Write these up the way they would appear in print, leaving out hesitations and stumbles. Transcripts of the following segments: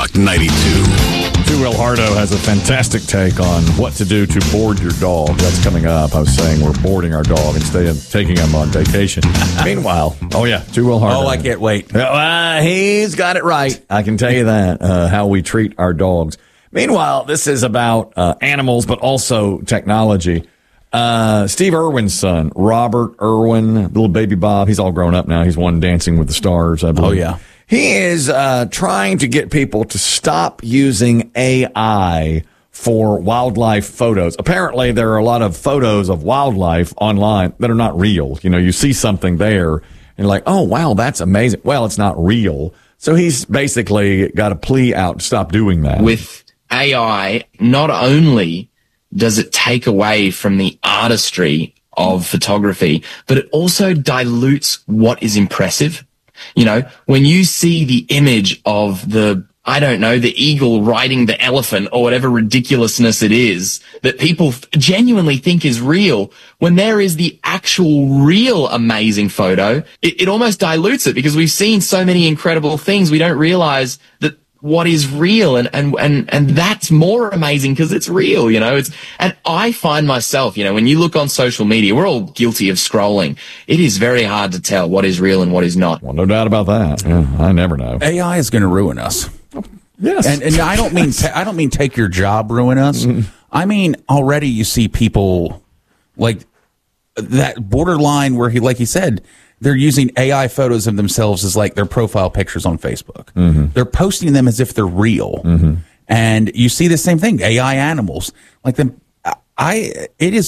Rock 92. Will Hardo has a fantastic take on what to do to board your dog. That's coming up. I was saying we're boarding our dog instead of taking him on vacation. Meanwhile, Will Hardo. Oh, I can't wait. He's got it right. I can tell you that, how we treat our dogs. Meanwhile, this is about animals, but also technology. Steve Irwin's son, Robert Irwin, little baby Bob, he's all grown up now. He's won Dancing with the Stars, I believe. Oh, yeah. He is trying to get people to stop using AI for wildlife photos. Apparently, there are a lot of photos of wildlife online that are not real. You know, you see something there and you're like, oh, wow, that's amazing. Well, it's not real. So he's basically got a plea out to stop doing that. With AI, not only does it take away from the artistry of photography, but it also dilutes what is impressive. You know, when you see the image of the eagle riding the elephant or whatever ridiculousness it is that people genuinely think is real, when there is the actual real amazing photo, it almost dilutes it because we've seen so many incredible things. We don't realize that what is real and that's more amazing because it's real, you know. And I find myself, you know, when you look on social media, we're all guilty of scrolling. It is very hard to tell what is real and what is not. Well, no doubt about that. Yeah, I never know. AI is going to ruin us. Yes. And I don't mean take your job, ruin us. Mm-hmm. I mean, already you see people like that borderline where like he said, they're using AI photos of themselves as like their profile pictures on Facebook. Mm-hmm. They're posting them as if they're real. Mm-hmm. And you see the same thing, AI animals. Like them, I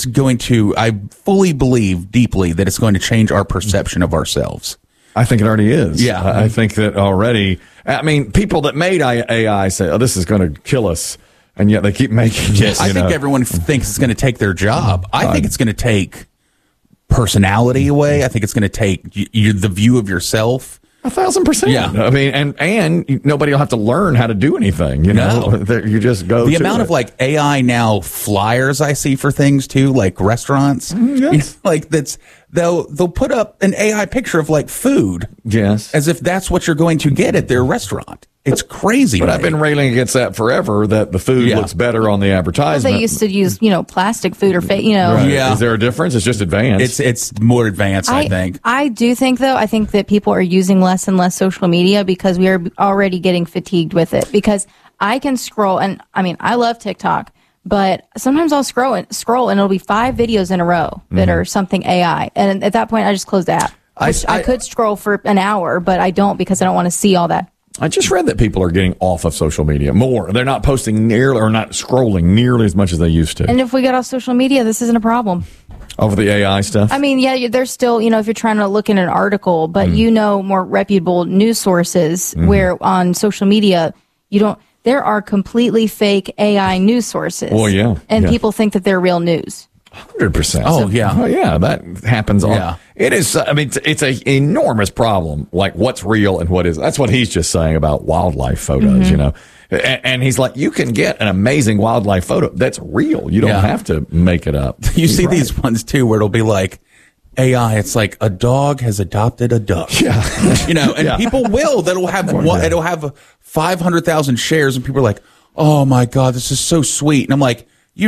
fully believe deeply that it's going to change our perception of ourselves. I think it already is. Yeah. I think that already, I mean, people that made AI say, oh, this is going to kill us. And yet they keep making it. I think everyone thinks it's going to take their job. I think it's going to take personality away. I think it's going to take the view of yourself. 1,000%. Yeah. I mean, and nobody will have to learn how to do anything. You know, you just go. The amount of like AI now flyers I see for things too, like restaurants. Yes. You know, like they'll put up an AI picture of like food. Yes. As if that's what you're going to get at their restaurant. It's crazy. But I've been railing against that forever, that the food looks better on the advertisement. Well, they used to use, plastic food or, Right. Yeah. Is there a difference? It's just advanced. It's more advanced, I think. I do think, though, I think that people are using less and less social media because we are already getting fatigued with it. Because I can scroll, and I mean, I love TikTok, but sometimes I'll scroll and it'll be 5 videos in a row that are something AI. And at that point, I just close the app. I could scroll for an hour, but I don't because I don't want to see all that. I just read that people are getting off of social media more. They're not posting nearly or not scrolling nearly as much as they used to. And if we get off social media, this isn't a problem. Over the AI stuff? I mean, yeah, there's still, if you're trying to look in an article, but more reputable news sources where on social media, there are completely fake AI news sources. Well, yeah. And people think that they're real news. 100%. Oh, yeah. Oh, yeah, that happens. Yeah. It is, I mean, it's an enormous problem, like what's real and what is. That's what he's just saying about wildlife photos, And he's like, you can get an amazing wildlife photo that's real. You don't have to make it up. You see these ones, too, where it'll be like, AI, it's like a dog has adopted a duck. Yeah. And people that'll have 500,000 shares, and people are like, oh my God, this is so sweet. And I'm like,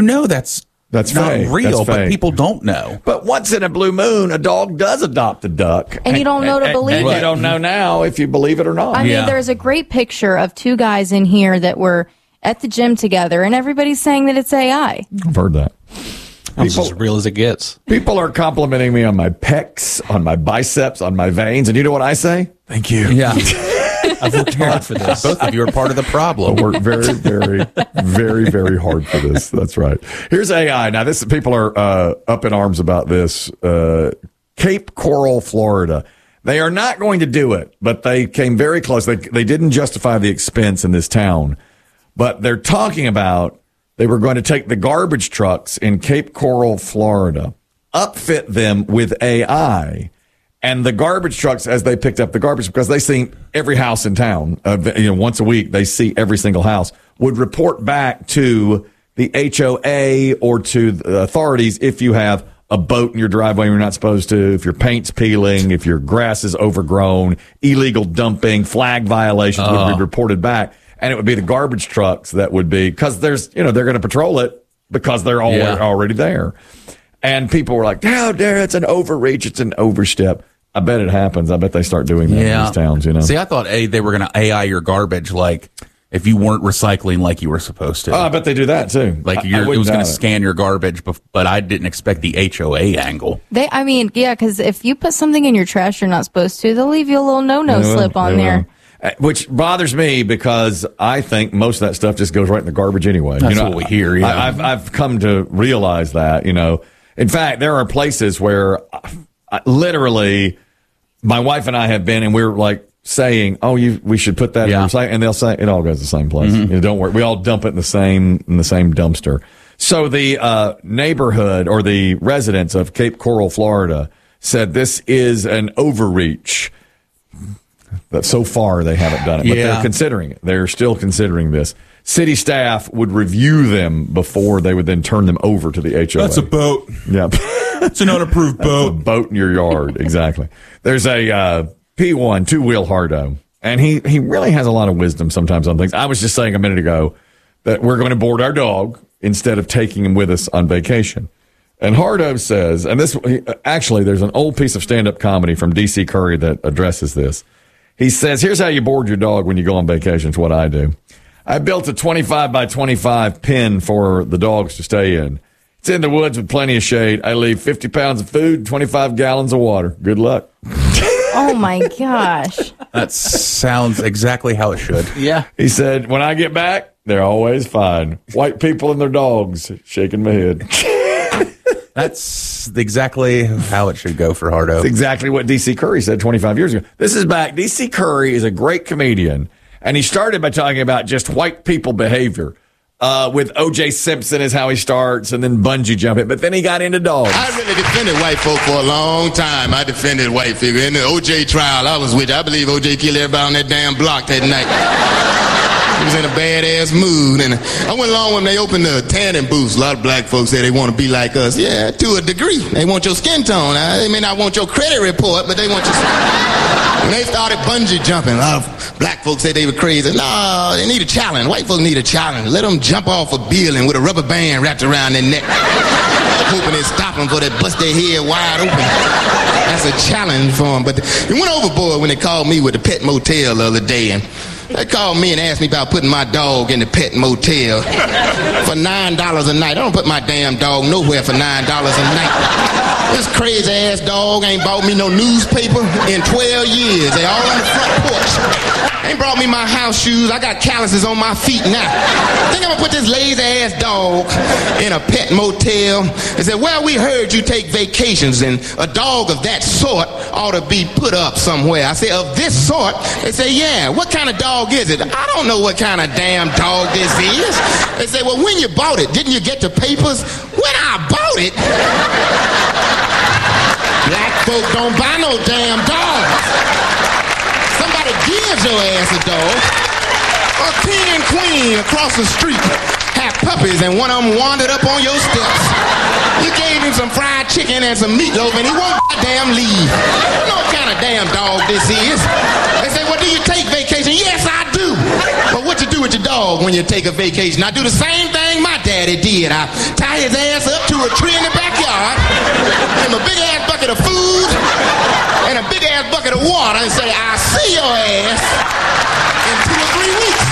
that's not fake. real, That's but fake. people don't know. But once in a blue moon, a dog does adopt a duck. And you don't know to believe and it. you don't know now if you believe it or not. I mean, there's a great picture of 2 guys in here that were at the gym together, and everybody's saying that it's AI. I've heard that. It's as real as it gets. People are complimenting me on my pecs, on my biceps, on my veins. And you know what I say? Thank you. Yeah. I've worked hard for this. Both of you are part of the problem. I work very, very, very, very hard for this. That's right. Here's AI. Now, people are up in arms about this. Cape Coral, Florida. They are not going to do it, but they came very close. They didn't justify the expense in this town, but they're talking about they were going to take the garbage trucks in Cape Coral, Florida, upfit them with AI. And the garbage trucks, as they picked up the garbage, because they see every house in town, once a week, they see every single house, would report back to the HOA or to the authorities if you have a boat in your driveway when you're not supposed to, if your paint's peeling, if your grass is overgrown, illegal dumping, flag violations would be reported back. And it would be the garbage trucks that would be, because there's, they're going to patrol it because they're already there. And people were like, how dare, it's an overreach, it's an overstep. I bet it happens. I bet they start doing that in these towns, See, I thought they were going to AI your garbage, like if you weren't recycling like you were supposed to. Oh, I bet they do that too. Like it was going to scan your garbage, but I didn't expect the HOA angle. Because if you put something in your trash you're not supposed to, they'll leave you a little no slip on there. Which bothers me because I think most of that stuff just goes right in the garbage anyway. That's what we hear. Yeah. I've come to realize that, In fact, there are places where literally my wife and I have been, and we're like saying, we should put that in the recycling, and they'll say it all goes to the same place. Don't worry. We all dump it in the same dumpster. So the neighborhood or the residents of Cape Coral, Florida said this is an overreach. That so far they haven't done it, but they're considering it. They're still considering this. City staff would review them before they would then turn them over to the HOA. That's a boat. Yeah. It's an unapproved boat. A boat in your yard. Exactly. There's a P1 two-wheel hardo, and he really has a lot of wisdom sometimes on things. I was just saying a minute ago that we're going to board our dog instead of taking him with us on vacation. And Hardo says, and this actually, there's an old piece of stand-up comedy from D.C. Curry that addresses this. He says, here's how you board your dog when you go on vacation. It's what I do. I built a 25 by 25 pen for the dogs to stay in. It's in the woods with plenty of shade. I leave 50 pounds of food, 25 gallons of water. Good luck. Oh, my gosh. That sounds exactly how it should. Yeah. He said, when I get back, they're always fine. White people and their dogs. Shaking my head. That's exactly how it should go for Hardo. That's exactly what D.C. Curry said 25 years ago. This is back. D.C. Curry is a great comedian, and he started by talking about just white people behavior. With O.J. Simpson is how he starts, and then bungee jumping. But then he got into dogs. I really defended white folk for a long time. I defended white people. In the O.J. trial, I was with you. I believe O.J. killed everybody on that damn block that night. He was in a badass mood, and I went along when they opened the tanning booths. A lot of black folks say they want to be like us. Yeah, to a degree. They want your skin tone. They may not want your credit report, but they want your skin. When they started bungee jumping, a lot of black folks said they were crazy. No, they need a challenge. White folks need a challenge. Let them jump off a building with a rubber band wrapped around their neck, hoping they stop them before they bust their head wide open. That's a challenge for them. But they went overboard when they called me with the pet motel the other day, and they called me and asked me about putting my dog in the pet motel for $9 a night. I don't put my damn dog nowhere for $9 a night. This crazy ass dog ain't bought me no newspaper in 12 years. They all on the front porch. Ain't brought me my house shoes. I got calluses on my feet now. I think I'm gonna put this lazy ass dog in a pet motel. They said, well, we heard you take vacations, and a dog of that sort ought to be put up somewhere. I said, of this sort? They say, yeah. What kind of dog is it? I don't know what kind of damn dog this is. They say, well, when you bought it, didn't you get the papers? When I bought it, black folk don't buy no damn dogs. Somebody gives your ass a dog. A king and queen across the street have puppies, and one of them wandered up on your steps. You gave him some fried chicken and some meatloaf, and he won't goddamn leave. You know what kind of damn dog this is. They say, well, do you take vacation? Yes, I do. But what you do with your dog when you take a vacation? I do the same thing my daddy did. I tie his ass up to a tree in the backyard, give him a big ass bucket of food and a big ass bucket of water, and say, I'll see your ass in 2 or 3 weeks.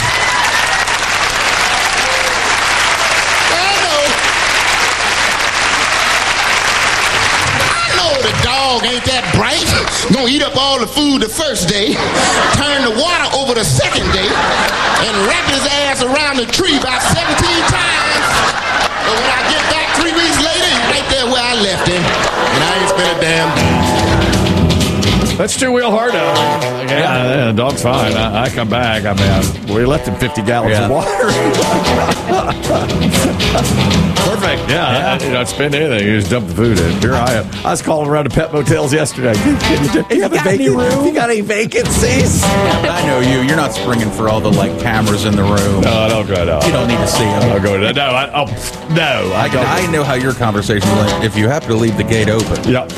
The dog ain't that bright. Gonna eat up all the food the first day, turn the water over the second day, and wrap his ass around the tree about 17 times. But when I get back 3 weeks later, he's right there where I left him. And I ain't spent a damn That's two-wheel hard out. Yeah, the dog's fine. I come back. I mean, we left him 50 gallons of water. Perfect. Yeah. You don't spend anything. You just dump the food in. Here I am. I was calling around to pet motels yesterday. You got any vacancies? Yeah, but I know you. You're not springing for all the cameras in the room. No, I don't go out. You don't need to see them. I'll go to that. No, I don't. I know how your conversation went. If you happen to leave the gate open. Yep.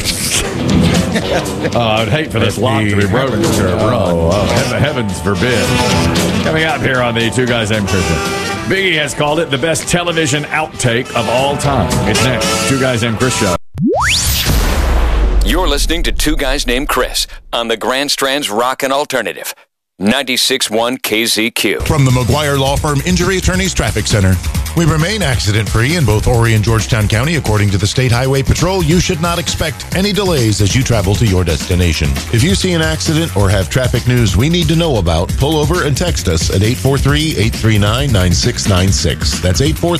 I'd hate for this lock to be broken. Heavens forbid. Coming out here on the Two Guys Named Christian. Biggie has called it the best television outtake of all time. It's next. Two Guys Named Chris Show. You're listening to Two Guys Named Chris on the Grand Strand's Rockin' Alternative. 96.1 KZQ. From the McGuire Law Firm Injury Attorneys Traffic Center. We remain accident-free in both Horry and Georgetown County. According to the State Highway Patrol, you should not expect any delays as you travel to your destination. If you see an accident or have traffic news we need to know about, pull over and text us at 843-839-9696. That's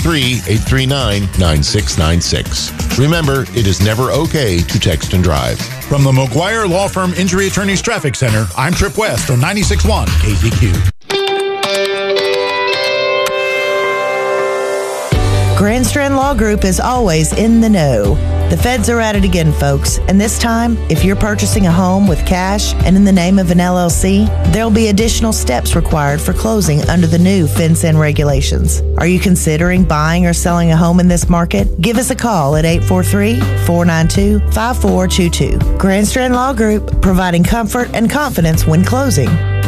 843-839-9696. Remember, it is never okay to text and drive. From the McGuire Law Firm Injury Attorneys Traffic Center, I'm Trip West on 96.1 KZQ. Grand Strand Law Group is always in the know. The feds are at it again, folks. And this time, if you're purchasing a home with cash and in the name of an LLC, there'll be additional steps required for closing under the new FinCEN regulations. Are you considering buying or selling a home in this market? Give us a call at 843-492-5422. Grand Strand Law Group, providing comfort and confidence when closing.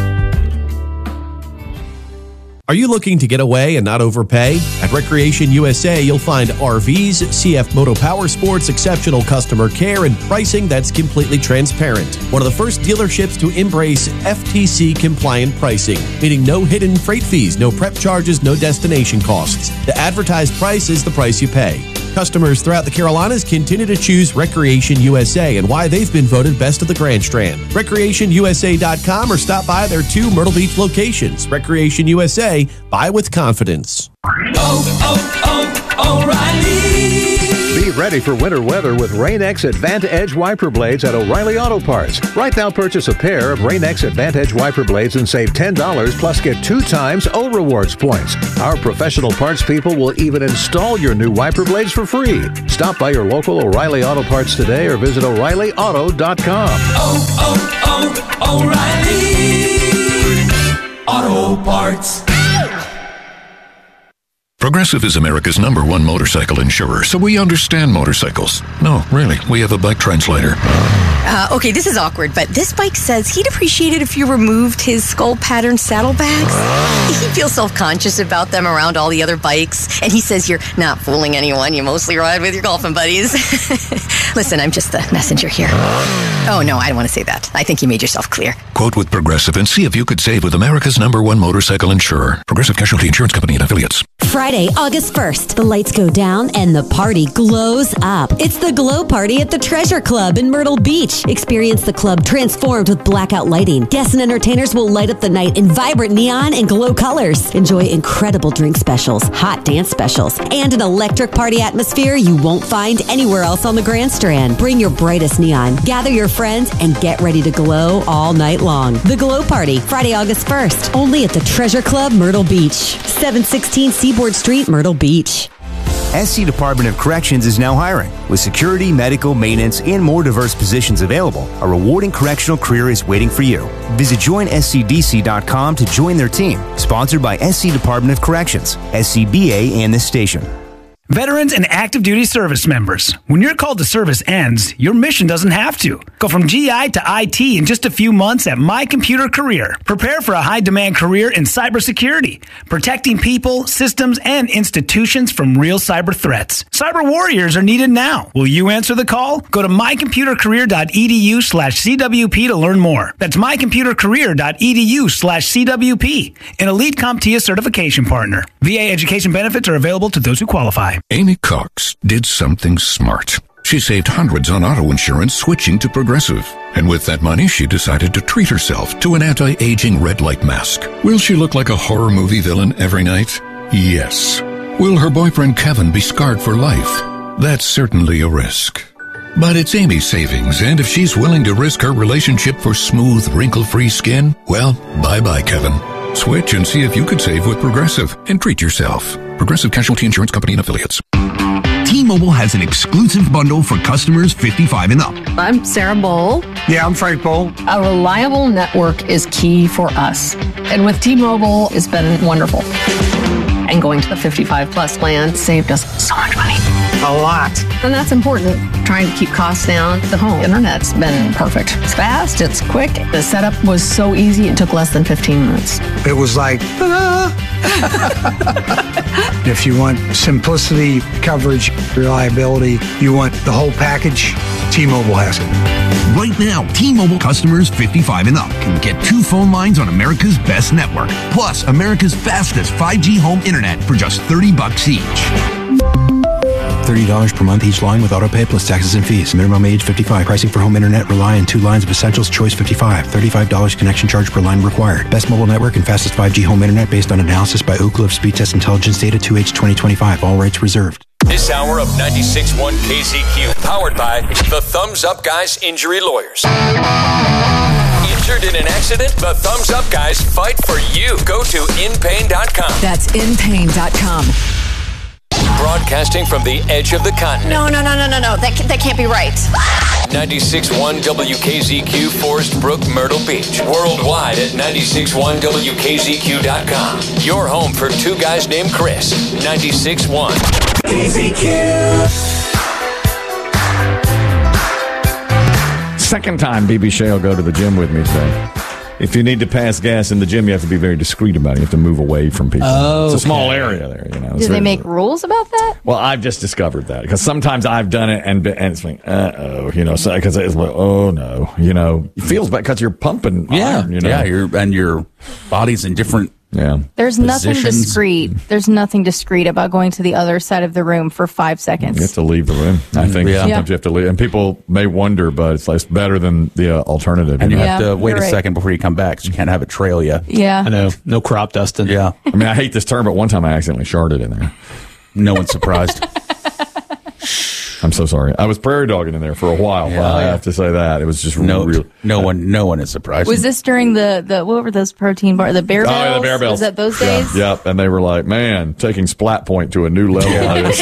Are you looking to get away and not overpay? At Recreation USA, you'll find RVs, CF Moto Power Sports, exceptional customer care, and pricing that's completely transparent. One of the first dealerships to embrace FTC-compliant pricing, meaning no hidden freight fees, no prep charges, no destination costs. The advertised price is the price you pay. Customers throughout the Carolinas continue to choose Recreation USA and why they've been voted best of the Grand Strand. RecreationUSA.com or stop by their 2 Myrtle Beach locations. Recreation USA, buy with confidence. O'Reilly. Be ready for winter weather with Rain-X Advantage wiper blades at O'Reilly Auto Parts. Right now, purchase a pair of Rain-X Advantage wiper blades and save $10 plus get 2 times O Rewards points. Our professional parts people will even install your new wiper blades for free. Stop by your local O'Reilly Auto Parts today or visit O'ReillyAuto.com. O'Reilly Auto Parts. Progressive is America's #1 motorcycle insurer, so we understand motorcycles. No, really, we have a bike translator. Okay, this is awkward, but this bike says he'd appreciate it if you removed his skull pattern saddlebags. He feels self-conscious about them around all the other bikes, and he says you're not fooling anyone. You mostly ride with your golfing buddies. Listen, I'm just the messenger here. Oh, no, I don't want to say that. I think you made yourself clear. Quote with Progressive and see if you could save with America's #1 motorcycle insurer. Progressive Casualty Insurance Company and Affiliates. Friday, August 1st, the lights go down and the party glows up. It's the Glow Party at the Treasure Club in Myrtle Beach. Experience the club transformed with blackout lighting. Guests and entertainers will light up the night in vibrant neon and glow colors. Enjoy incredible drink specials, hot dance specials, and an electric party atmosphere you won't find anywhere else on the Grand Strand. Bring your brightest neon, gather your friends, and get ready to glow all night long. The Glow Party, Friday, August 1st, only at the Treasure Club, Myrtle Beach, 716 Seaboard Street, Myrtle Beach. SC Department of Corrections is now hiring. With security, medical, maintenance, and more diverse positions available, a rewarding correctional career is waiting for you. Visit joinscdc.com to join their team. Sponsored by SC Department of Corrections, SCBA, and this station. Veterans and active duty service members, when your call to service ends, your mission doesn't have to. Go from GI to IT in just a few months at My Computer Career. Prepare for a high-demand career in cybersecurity, protecting people, systems, and institutions from real cyber threats. Cyber warriors are needed now. Will you answer the call? Go to mycomputercareer.edu/CWP to learn more. That's mycomputercareer.edu/CWP, an elite CompTIA certification partner. VA education benefits are available to those who qualify. Amy Cox did something smart. She saved hundreds on auto insurance switching to Progressive. And with that money, she decided to treat herself to an anti-aging red light mask. Will she look like a horror movie villain every night? Yes. Will her boyfriend Kevin be scarred for life? That's certainly a risk. But it's Amy's savings, and if she's willing to risk her relationship for smooth, wrinkle-free skin, well, bye-bye, Kevin. Switch and see if you could save with Progressive and treat yourself. Progressive Casualty Insurance Company and Affiliates. T-Mobile has an exclusive bundle for customers 55 and up. I'm Sarah Bowl. Yeah, I'm Frank Bowl. A reliable network is key for us. And with T-Mobile, it's been wonderful. And going to the 55 plus plan saved us so much money. A lot. And that's important. Trying to keep costs down. The home internet's been perfect. It's fast, it's quick. The setup was so easy, it took less than 15 minutes. It was like, ta-da! If you want simplicity, coverage, reliability, you want the whole package, T-Mobile has it. Right now, T-Mobile customers 55 and up can get 2 phone lines on America's best network, plus America's fastest 5G home internet for just $30 each. $30 per month each line with autopay plus taxes and fees. Minimum age 55. Pricing for home internet rely on 2 lines of essentials. Choice 55. $35 connection charge per line required. Best mobile network and fastest 5G home internet based on analysis by Ookla of Speed Test Intelligence data 2H 2025. All rights reserved. This hour of 96.1 KZQ, powered by the Thumbs Up Guys Injury Lawyers. Injured in an accident? The Thumbs Up Guys fight for you. Go to inpain.com. That's inpain.com. Broadcasting from the edge of the continent. No. That can't be right. 96.1 WKZQ, Forest Brook, Myrtle Beach. Worldwide at 96.1WKZQ.com. Your home for 2 guys named Chris. 96.1 KZQ. Second time BB Shea will go to the gym with me today. If you need to pass gas in the gym, you have to be very discreet about it. You have to move away from people. Oh, it's a small area there, you know. Do they make rules about that? Well, I've just discovered that because sometimes I've done it and it's like, you know, because it's like, oh no, you know, it feels bad because you're pumping. Iron, you know? Yeah, your body's in different. Yeah. There's nothing discreet. There's nothing discreet about going to the other side of the room for 5 seconds. You have to leave the room. I think sometimes you have to leave. And people may wonder, but it's better than the alternative. And you have to wait a second before you come back because you can't have it trail you. Yeah. I know. No crop dusting. Yeah. I mean, I hate this term, but one time I accidentally sharted in there. No one's surprised. I'm so sorry. I was prairie dogging in there for a while. Yeah, I have to say that. It was just real. No one is surprised. Was this during the what were those protein bars? The Bear Bells? Oh, yeah, the Bear Bells. Was that those days? Yep. And they were like, man, taking Splat Point to a new level. I'm going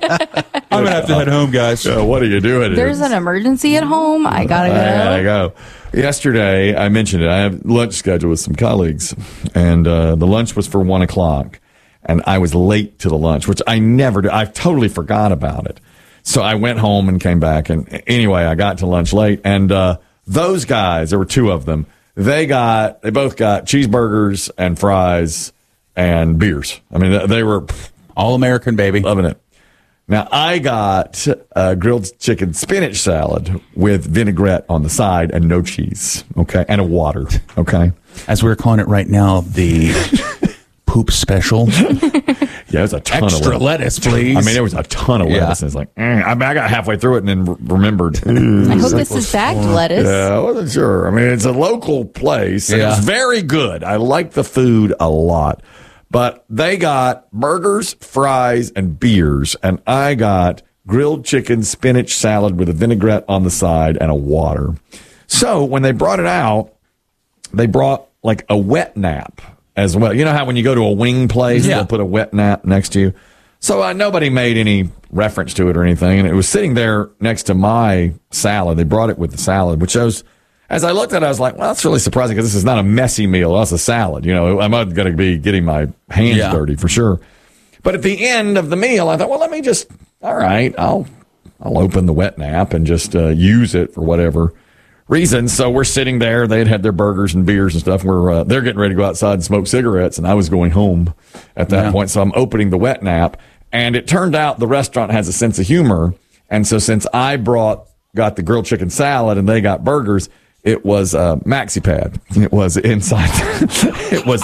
to have to head home, guys. What are you doing? There's an emergency at home. I got to go. I gotta go. Yesterday, I mentioned it. I have lunch scheduled with some colleagues, and the lunch was for 1 o'clock, and I was late to the lunch, which I never do. I totally forgot about it. So I went home and came back, and anyway, I got to lunch late, and those guys, there were 2 of them, they both got cheeseburgers and fries and beers. I mean, they were all American, baby, loving it. Now I got a grilled chicken spinach salad with vinaigrette on the side and no cheese, okay, and a water, okay. As we're calling it right now, the poop special. Yeah, it was a ton Extra of lettuce, please. I mean, there was a ton of lettuce. And it's like, I got halfway through it and then remembered. I hope this is bagged lettuce. Yeah, I wasn't sure. I mean, it's a local place. And it was very good. I liked the food a lot. But they got burgers, fries, and beers. And I got grilled chicken spinach salad with a vinaigrette on the side and a water. So when they brought it out, they brought like a wet nap as well. You know how when you go to a wing place, they'll put a wet nap next to you? So nobody made any reference to it or anything. And it was sitting there next to my salad. They brought it with the salad, which shows, as I looked at it, I was like, well, that's really surprising because this is not a messy meal. That's a salad. You know, I'm not going to be getting my hands dirty for sure. But at the end of the meal, I thought, well, let me just, all right, I'll open the wet nap and just use it for whatever reason. So we're sitting there. They had their burgers and beers and stuff. They're getting ready to go outside and smoke cigarettes, and I was going home at that point. So I'm opening the wet nap, and it turned out the restaurant has a sense of humor. And so since I got the grilled chicken salad and they got burgers, it was a maxi pad. It was inside. It was.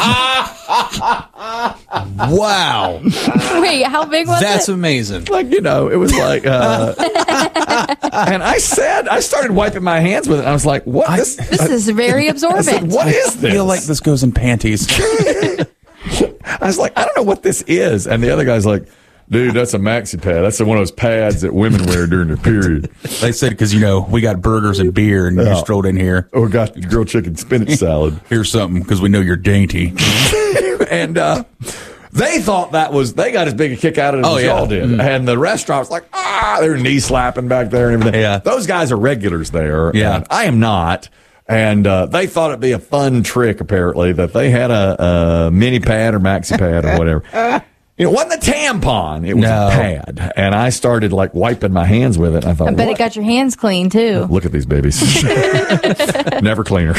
Wow. Wait, how big was it? That's amazing. Like, you know, it was like, and I started wiping my hands with it. And I was like, what? This is very absorbent. I said, what is this? I feel like this goes in panties. I was like, I don't know what this is. And the other guy's like, Dude, that's a maxi pad. That's one of those pads that women wear during their period. They said because we got burgers and beer, and you strolled in here. Or got grilled chicken spinach salad. Here's something because we know you're dainty. And they thought they got as big a kick out of it as y'all did. And the restaurant was like, they were knee slapping back there and everything. Yeah. Those guys are regulars there. Yeah. And I am not. And they thought it'd be a fun trick, apparently, that they had a mini pad or maxi pad or whatever. It wasn't a tampon. It was a pad. And I started wiping my hands with it. And I thought, I bet it got your hands clean too. Look at these babies. Never cleaner.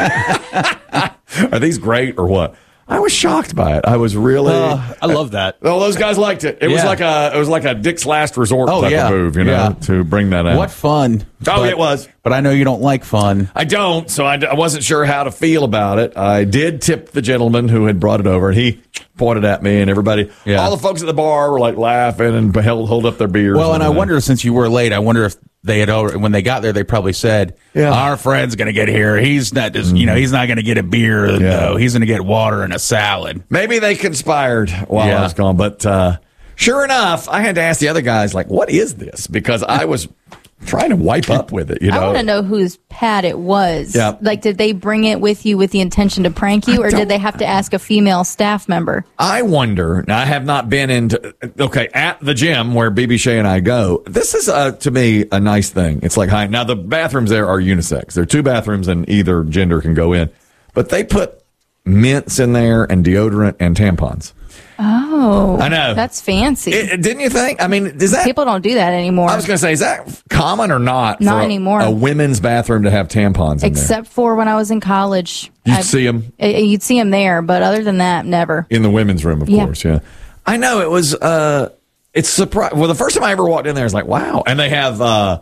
Are these great or what? I was shocked by it. I was really. I love that. Oh, those guys liked it. It was like a Dick's Last Resort type of move, to bring that out. What fun! It was. But I know you don't like fun. I don't, so I wasn't sure how to feel about it. I did tip the gentleman who had brought it over, and he pointed at me, and everybody, all the folks at the bar were laughing and hold up their beers. Well, and I wonder, since you were late, I wonder if they had already, when they got there, they probably said, our friend's going to get here. He's not just, he's not going to get a beer, though. He's going to get water and a salad. Maybe they conspired while I was gone, but sure enough, I had to ask the other guys, what is this? Because I was trying to wipe up with it, I want to know whose pad it was. Yeah. Did they bring it with you with the intention to prank you, or did they have to ask a female staff member? I wonder. Now, I have not been at the gym where BB Shea and I go. This is, to me, a nice thing. It's now the bathrooms there are unisex. There are 2 bathrooms and either gender can go in. But they put mints in there and deodorant and tampons. Oh, I know. That's fancy. Didn't you think? I mean, does that... People don't do that anymore. I was going to say, is that common or not? Not for anymore. A women's bathroom to have tampons in Except for when I was in college. You'd see them? You'd see them there, but other than that, never. In the women's room, of course, yeah. I know, it was... it's surprising. Well, the first time I ever walked in there, I was like, wow. And they have...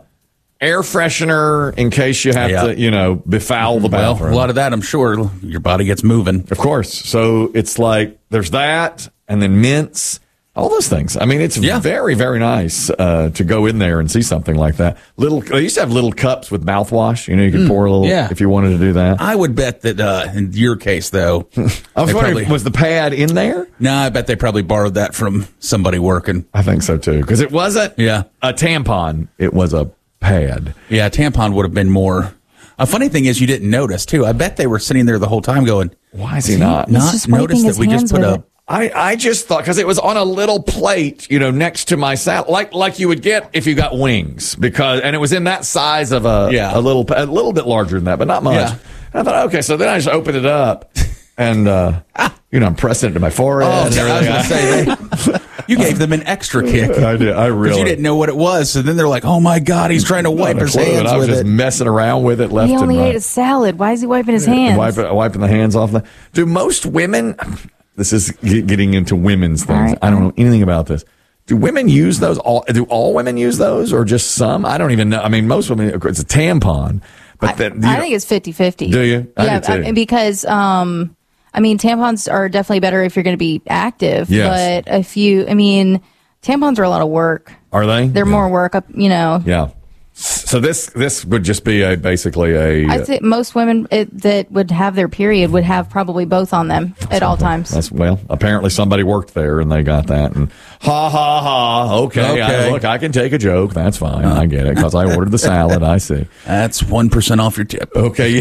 air freshener in case you have to, befoul the bathroom. Well, a lot of that, I'm sure, your body gets moving. Of course. So it's there's that, and then mints, all those things. I mean, it's very, very nice to go in there and see something like that. They used to have little cups with mouthwash. You could pour a little if you wanted to do that. I would bet that in your case, though, I was wondering, was the pad in there? No, I bet they probably borrowed that from somebody working. I think so too, because it wasn't a tampon; it was a pad. Yeah, a tampon would have been more. A funny thing is, you didn't notice too. I bet they were sitting there the whole time going, "Why is he not notice that we just put a." I just thought, because it was on a little plate, next to my salad, like you would get if you got wings, and it was in that size of a little bit larger than that, but not much. Yeah. And I thought, okay, so then I just opened it up, and I'm pressing it to my forehead. And everything. I was going to say, you gave them an extra kick. I did. I really. Because you didn't know what it was, so then they're like, "Oh my God, he's trying to wipe his hands with it." I was just messing around with it left He and only right. ate a salad. Why is he wiping his hands? Wiping the hands off. Do most women? This is getting into women's things. Right. I don't know anything about this. Do women use those? Do all women use those, or just some? I don't even know. I mean, most women, it's a tampon. But I think it's 50-50. Do you? I do too. Because tampons are definitely better if you're going to be active. Yes. But tampons are a lot of work. Are they? They're more work. Yeah. So this would just be basically a. I think most women that would have their period would have probably both on them at all times. Apparently somebody worked there and they got that, and ha ha ha. Okay. Look, I can take a joke. That's fine. I get it because I ordered the salad. I see. That's 1% off your tip. Okay.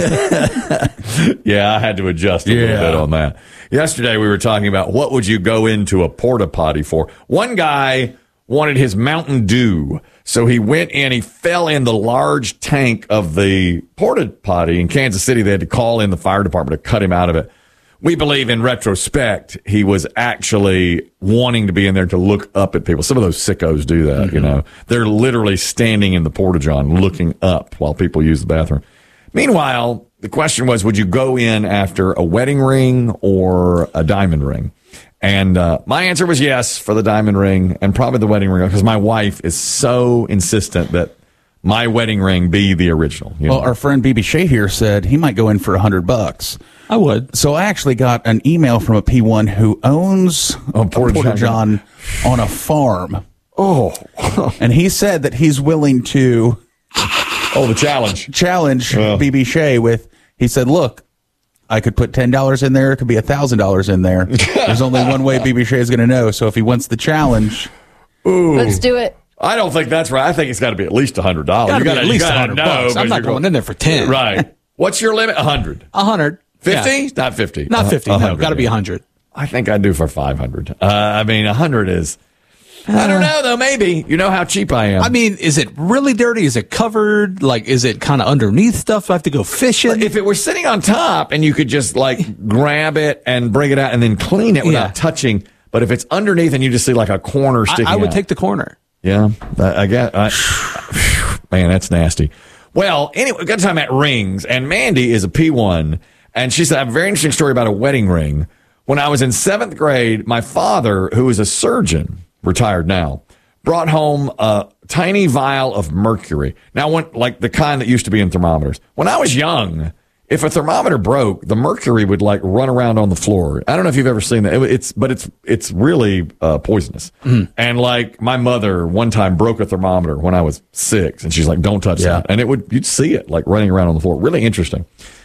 Yeah, I had to adjust a little bit on that. Yesterday we were talking about what would you go into a porta potty for. One guy wanted his Mountain Dew. So he went in, he fell in the large tank of the porta potty in Kansas City. They had to call in the fire department to cut him out of it. We believe in retrospect, he was actually wanting to be in there to look up at people. Some of those sickos do that, They're literally standing in the porta-john looking up while people use the bathroom. Meanwhile, the question was, would you go in after a wedding ring or a diamond ring? And my answer was yes for the diamond ring and probably the wedding ring, because my wife is so insistent that my wedding ring be the original. Well, our friend BB Shea here said he might go in for $100. I would. So I actually got an email from a P1 who owns a porta-john on a farm. Oh. And he said that he's willing to... the challenge. Challenge BB Shea with... He said, look, I could put $10 in there. It could be $1,000 in there. There's only one way BB Shea is going to know. So if he wants the challenge, Let's do it. I don't think that's right. I think it's got to be at least $100. You Gotta be at least gotta $100. I'm not going in there for 10. Right. What's your limit? 100. 100. 50? Yeah. Not 50. Not 50. No, 100, got to be 100. I think I'd do for 500. I mean, 100 is. I don't know though. Maybe you know how cheap I am. I mean, is it really dirty? Is it covered? Like, is it kind of underneath stuff? Do I have to go fishing? If it were sitting on top and you could just like grab it and bring it out and then clean it without touching, but if it's underneath and you just see like a corner sticking out. I would take the corner. Yeah, I guess. Man, that's nasty. Well, anyway, we got time at rings, and Mandy is a P1, and she said, I have a very interesting story about a wedding ring. When I was in 7th grade, my father, who is a surgeon, retired now, brought home a tiny vial of mercury. Now, like the kind that used to be in thermometers. When I was young, if a thermometer broke, the mercury would like run around on the floor. I don't know if you've ever seen that. It's really poisonous. And like my mother one time broke a thermometer when I was 6, and she's like, "Don't touch that." And you'd see it like running around on the floor. Really interesting.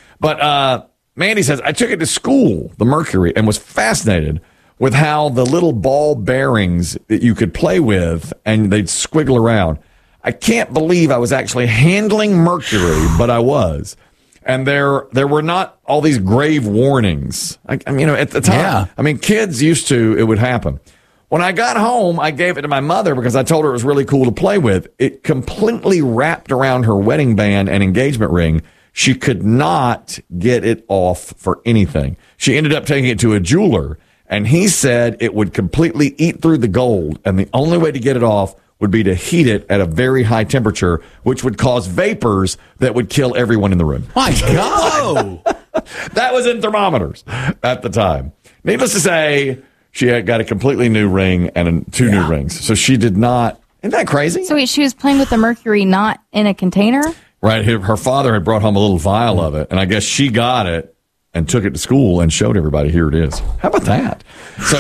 But Mandy says I took it to school, the mercury, and was fascinated with how the little ball bearings that you could play with and they'd squiggle around. I can't believe I was actually handling mercury, but I was. And there were not all these grave warnings. At the time, I mean, kids used to, it would happen. When I got home, I gave it to my mother because I told her it was really cool to play with. It completely wrapped around her wedding band and engagement ring. She could not get it off for anything. She ended up taking it to a jeweler, and he said it would completely eat through the gold, and the only way to get it off would be to heat it at a very high temperature, which would cause vapors that would kill everyone in the room. My God. That was in thermometers at the time. Needless to say, she had got a completely new ring and two new rings. So she did not. Isn't that crazy? So wait, she was playing with the mercury not in a container? Right. Her father had brought home a little vial of it, and I guess she got it and took it to school and showed everybody, here it is. How about that? So,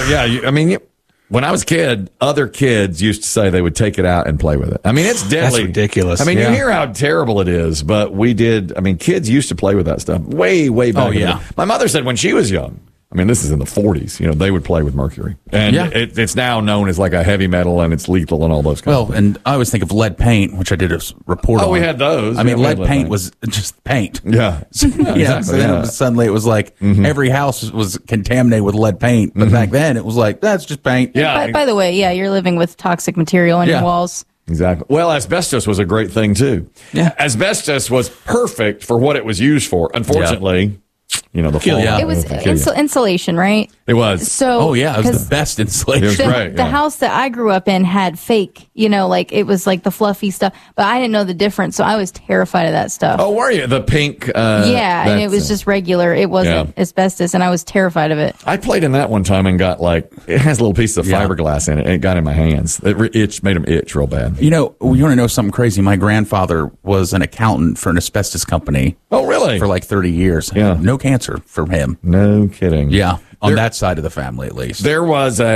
when I was a kid, other kids used to say they would take it out and play with it. I mean, it's deadly. That's ridiculous. I mean, you hear how terrible it is, but we did. I mean, kids used to play with that stuff way, way back. Oh, yeah. My mother said when she was young, I mean, this is in the 40s, they would play with mercury. And it's now known as like a heavy metal, and it's lethal and all those kinds of things. And I always think of lead paint, which I did a report on. Oh, we had those. I mean, lead paint was just paint. Yeah. So then suddenly it was like every house was contaminated with lead paint. But back then it was like, that's just paint. Yeah. By the way, you're living with toxic material on your walls. Exactly. Well, asbestos was a great thing, too. Yeah. Asbestos was perfect for what it was used for. Unfortunately, the fallout. It was insulation, right? It was. So, it was the best insulation. It was great. The house that I grew up in had fake, like it was like the fluffy stuff, but I didn't know the difference, so I was terrified of that stuff. Oh, were you? The pink? And it was just regular. It wasn't asbestos, and I was terrified of it. I played in that one time and got it has little pieces of fiberglass in it, and it got in my hands. It made them itch real bad. You want to know something crazy? My grandfather was an accountant for an asbestos company. Oh, really? For like 30 years. Yeah. No cancer from him. No kidding. Yeah. On that side of the family, at least. You're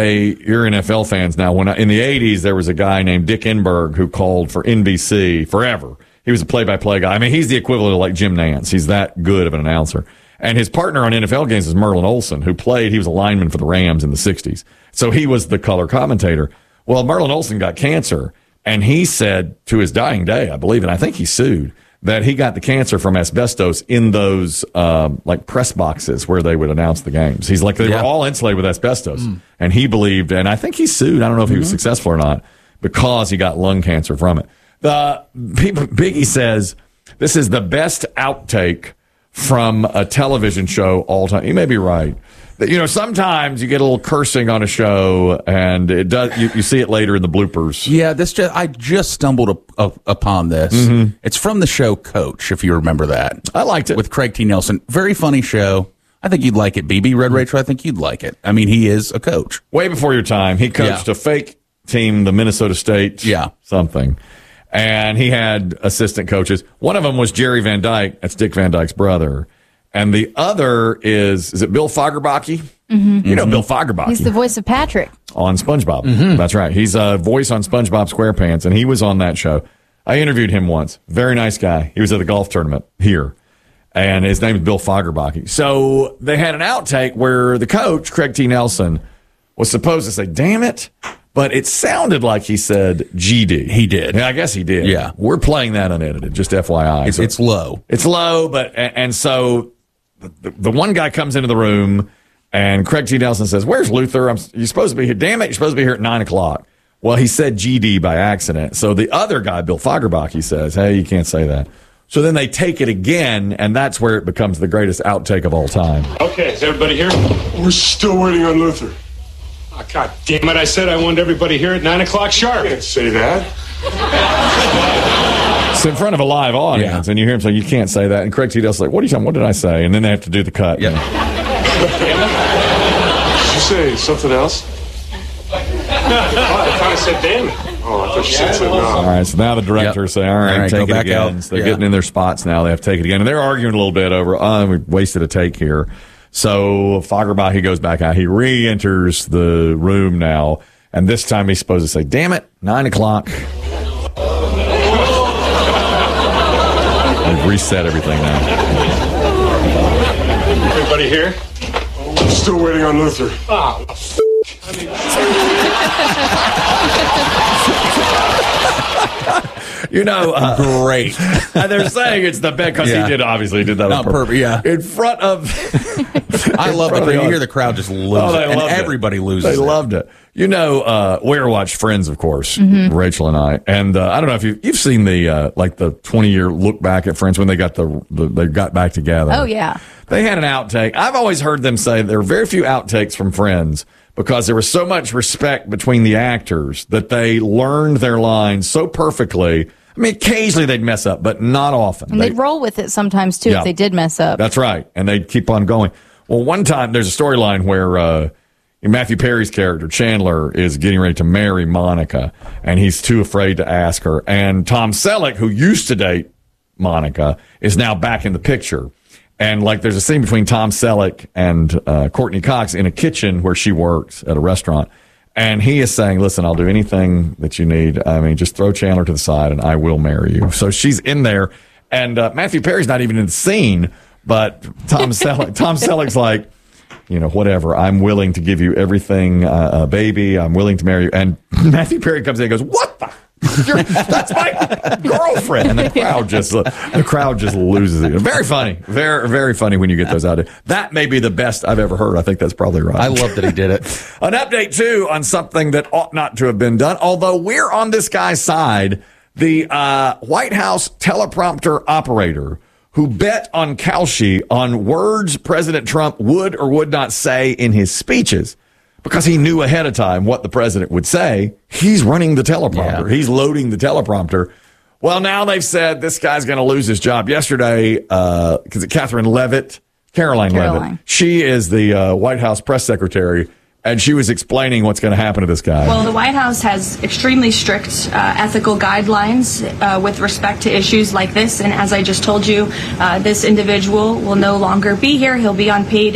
NFL fans now. In the 80s, there was a guy named Dick Enberg who called for NBC forever. He was a play-by-play guy. I mean, he's the equivalent of like Jim Nantz. He's that good of an announcer. And his partner on NFL games is Merlin Olsen, he was a lineman for the Rams in the 60s. So he was the color commentator. Well, Merlin Olsen got cancer, and he said to his dying day, I believe, and I think he sued, that he got the cancer from asbestos in those press boxes where they would announce the games. He's like, they were all insulated with asbestos. And he believed, and I think he sued, I don't know if he was successful or not, because he got lung cancer from it. Biggie says, this is the best outtake from a television show all time. You may be right. Sometimes you get a little cursing on a show, and it does. You see it later in the bloopers. Yeah, I just stumbled upon this. It's from the show Coach, if you remember that. I liked it with Craig T. Nelson. Very funny show. I think you'd like it, BB. Red Rachel, I think you'd like it. I mean, he is a coach. Way before your time, he coached a fake team, the Minnesota State something, and he had assistant coaches. One of them was Jerry Van Dyke. That's Dick Van Dyke's brother. And the other is it Bill Fagerbakke? You know Bill Fagerbakke. He's the voice of Patrick. On SpongeBob. That's right. He's a voice on SpongeBob SquarePants, and he was on that show. I interviewed him once. Very nice guy. He was at the golf tournament here. and his name is Bill Fagerbakke. So they had an outtake where the coach, Craig T. Nelson, was supposed to say, damn it, but it sounded like he said GD. He did. Yeah, I guess he did. Yeah. We're playing that unedited, just FYI. It's low. It's low, but, and so the one guy comes into the room, and Craig T. Nelson says, where's Luther? You're supposed to be here. Damn it, you're supposed to be here at 9 o'clock. Well, he said GD by accident. So the other guy, Bill Fagerbakke, says, hey, you can't say that. So then they take it again, and that's where it becomes the greatest outtake of all time. Okay, is everybody here? We're still waiting on Luther. Oh, God damn it, I said I wanted everybody here at 9 o'clock sharp. You can't say that. It's in front of a live audience, and you hear him say, you can't say that. And Craig T. Nelson's like, what are you talking? What did I say? And then they have to do the cut. Did you say something else? I thought I said damn it. Oh, I thought you said something else. All right, so now the directors say, all right, take it again. So they're getting in their spots now. They have to take it again. And they're arguing a little bit over, we wasted a take here. So Fagerbakke goes back out. He re-enters the room now. And this time he's supposed to say, damn it, 9 o'clock. They've reset everything now. Everybody here? We're still waiting on Luther. Oh, You know, great. They're saying it's the best because he did that on purpose. Yeah. In front of. I love it. You hear the crowd just lose it, and everybody loses. They loved it. You know, we watched Friends, of course, Rachel and I, and I don't know if you've seen the like the 20-year look back at Friends when they got they got back together. Oh yeah, they had an outtake. I've always heard them say there are very few outtakes from Friends because there was so much respect between the actors that they learned their lines so perfectly. I mean, occasionally they'd mess up, but not often. And they'd roll with it sometimes, too, if they did mess up. That's right. And they'd keep on going. Well, one time there's a storyline where Matthew Perry's character, Chandler, is getting ready to marry Monica, and he's too afraid to ask her. And Tom Selleck, who used to date Monica, is now back in the picture. And, like, there's a scene between Tom Selleck and Courtney Cox in a kitchen where she works at a restaurant. And he is saying, listen, I'll do anything that you need. I mean, just throw Chandler to the side and I will marry you. So she's in there. And Matthew Perry's not even in the scene, but Tom Selleck's like, you know, whatever. I'm willing to give you everything, baby. I'm willing to marry you. And Matthew Perry comes in and goes, what the? That's my girlfriend. And the crowd just loses it. Very funny. Very, very funny when you get those out. That may be the best I've ever heard. I think that's probably right. I love that he did it. An update, too, on something that ought not to have been done. Although we're on this guy's side, the White House teleprompter operator who bet on Kalshi on words President Trump would or would not say in his speeches. Because he knew ahead of time what the president would say, he's running the teleprompter. Yeah. He's loading the teleprompter. Well, now they've said this guy's going to lose his job. Yesterday, because Caroline Leavitt, she is the White House press secretary, and she was explaining what's going to happen to this guy. Well, the White House has extremely strict ethical guidelines with respect to issues like this. And as I just told you, this individual will no longer be here. He'll be on paid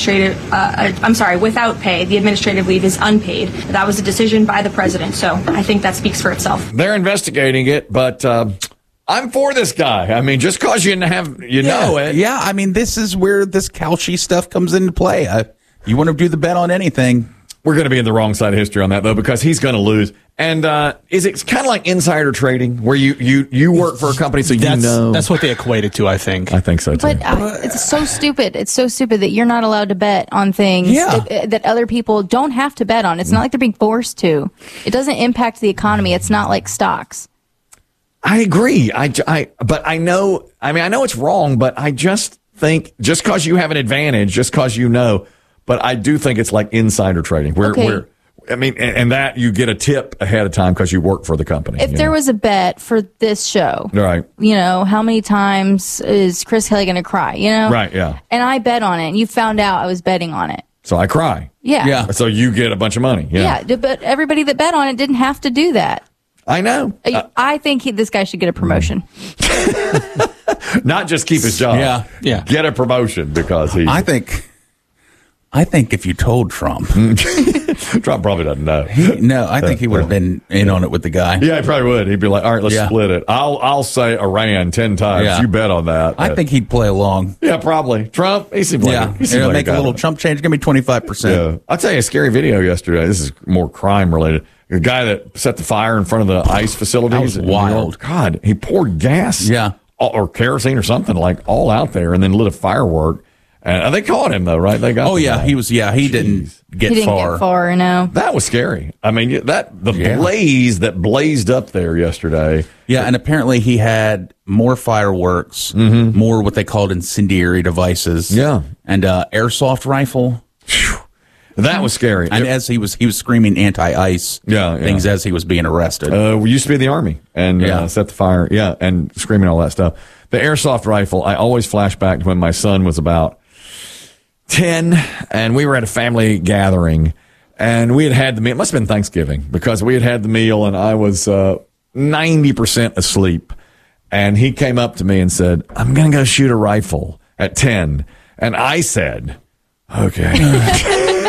without pay. The administrative leave is unpaid. That was a decision by the president. So I think that speaks for itself. They're investigating it, but I'm for this guy. I mean, just because you know it. Yeah, I mean, this is where this Kalshi stuff comes into play. You want to do the bet on anything. We're going to be in the wrong side of history on that, though, because he's going to lose. And is it kind of like insider trading, where you work for a company, so you know? That's what they equate it to, I think. I think so, too. But it's so stupid. It's so stupid that you're not allowed to bet on things that other people don't have to bet on. It's not like they're being forced to. It doesn't impact the economy. It's not like stocks. I agree. But I know it's wrong, but I just think just because you have an advantage, just because you know. But I do think it's like insider trading, where and that you get a tip ahead of time because you work for the company. If there was a bet for this show, right? You know, how many times is Chris Kelly going to cry? You know, right? Yeah. And I bet on it, and you found out I was betting on it, so I cry. Yeah. So you get a bunch of money. Yeah. But everybody that bet on it didn't have to do that. I know. I think this guy should get a promotion. Not just keep his job. Yeah. Get a promotion because he. I think I think if you told Trump. Trump probably doesn't know. I think he would have been in on it with the guy. Yeah, he probably would. He'd be like, all right, let's split it. I'll say Iran 10 times. Yeah. You bet on that. I think he'd play along. Yeah, probably. Trump, he seems like he seems like make a little chump change. Give me 25%. Yeah. I'll tell you a scary video yesterday. This is more crime related. The guy that set the fire in front of the ICE facilities. That was wild. God, he poured gas. Yeah. Or kerosene or something all out there and then lit a firework. And they caught him though, right? They got. Oh yeah, guy. he was. Yeah, he didn't get He didn't far. get far, no. That was scary. I mean, the blaze that blazed up there yesterday. Yeah, and apparently he had more fireworks, more what they called incendiary devices. Yeah, and airsoft rifle. That was scary. And as he was screaming anti-ice things as he was being arrested. We used to be in the Army and set the fire. Yeah, and screaming all that stuff. The airsoft rifle. I always flash back to when my son was about 10 and we were at a family gathering and we had the meal. It must have been Thanksgiving because we had the meal and I was 90% asleep. And he came up to me and said, I'm going to go shoot a rifle at 10. And I said, okay.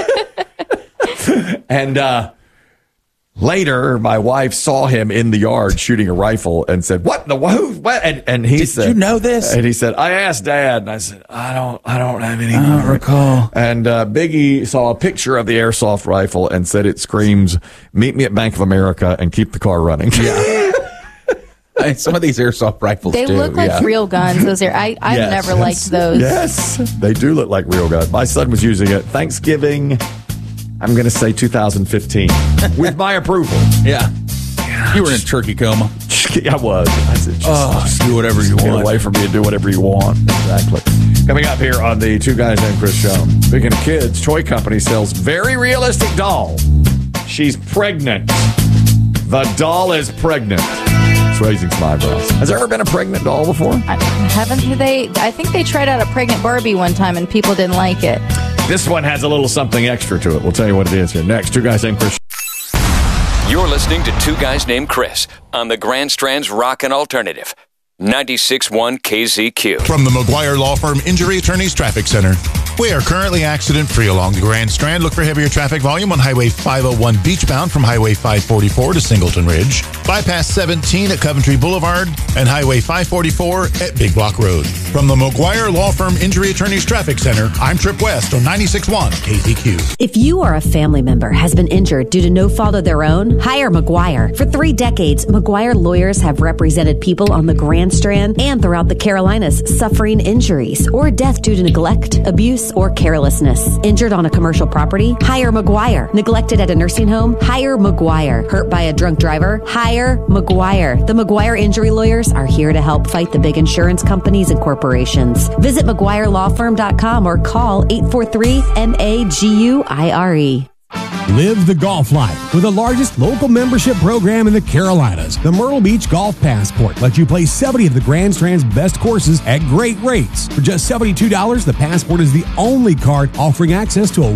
And later, my wife saw him in the yard shooting a rifle and said, "What in the who? What?" And he said, "Did you know this?" And he said, "I asked Dad." And I said, "I don't have any. I don't recall." And Biggie saw a picture of the airsoft rifle and said, "It screams, meet me at Bank of America and keep the car running." Yeah. Some of these airsoft rifles They look like real guns. Those are. I've never liked those. Yes, they do look like real guns. My son was using it Thanksgiving. I'm going to say 2015 with my approval. Yeah. You were in a turkey coma. I was. I said, just do whatever you get want. away from me and do whatever you want. Exactly. Coming up here on the Two Guys Named Chris show. Speaking of kids, toy company sells very realistic doll. She's pregnant. The doll is pregnant. It's raising some eyebrows. Has there ever been a pregnant doll before? Haven't they? I think they tried out a pregnant Barbie one time and people didn't like it. This one has a little something extra to it. We'll tell you what it is here next. Two Guys Named Chris. You're listening to Two Guys Named Chris on the Grand Strand's Rockin' Alternative. 96.1 KZQ. From the McGuire Law Firm Injury Attorneys Traffic Center. We are currently accident-free along the Grand Strand. Look for heavier traffic volume on Highway 501 beachbound from Highway 544 to Singleton Ridge, Bypass 17 at Coventry Boulevard, and Highway 544 at Big Block Road. From the McGuire Law Firm Injury Attorneys Traffic Center, I'm Trip West on 96.1 KZQ. If you or a family member has been injured due to no fault of their own, hire McGuire. For 3 decades, McGuire lawyers have represented people on the Grand Strand and throughout the Carolinas suffering injuries or death due to neglect, abuse, or carelessness. Injured on a commercial property? Hire McGuire. Neglected at a nursing home? Hire McGuire. Hurt by a drunk driver? Hire McGuire. The McGuire injury lawyers are here to help fight the big insurance companies and corporations. Visit McGuireLawFirm.com or call 843-MAGUIRE. Live the golf life with the largest local membership program in the Carolinas. The Myrtle Beach Golf Passport lets you play 70 of the Grand Strand's best courses at great rates. For just $72, the Passport is the only card offering access to a